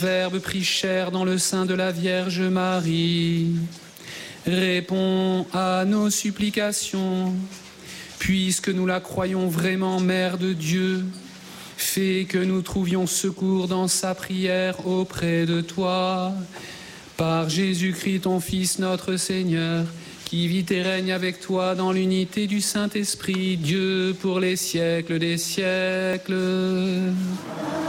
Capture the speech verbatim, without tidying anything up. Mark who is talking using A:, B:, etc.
A: Verbe pris chair dans le sein de la Vierge Marie, réponds à nos supplications, puisque nous la croyons vraiment Mère de Dieu, fais que nous trouvions secours dans sa prière auprès de toi. Par Jésus-Christ, ton Fils, notre Seigneur, qui vit et règne avec toi dans l'unité du Saint-Esprit, Dieu pour les siècles des siècles.